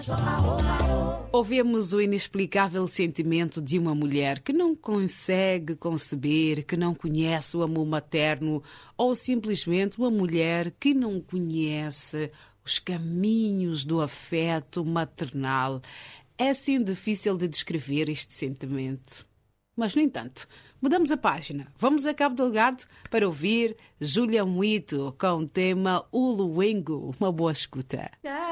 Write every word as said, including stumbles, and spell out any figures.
Ouvemos o inexplicável sentimento de uma mulher que não consegue conceber, que não conhece o amor materno, ou simplesmente uma mulher que não conhece os caminhos do afeto maternal. É assim difícil de descrever este sentimento. Mas, no entanto, mudamos a página. Vamos a Cabo Delgado para ouvir Júlia Muito com o tema O Luengo. Uma boa escuta.